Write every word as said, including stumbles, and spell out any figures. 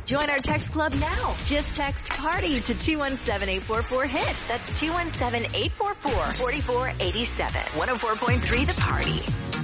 Join our text club now. Just text PARTY to two one seven, eight four four, HIT. That's two one seven, eight four four, four four eight seven. one oh four point three The Party.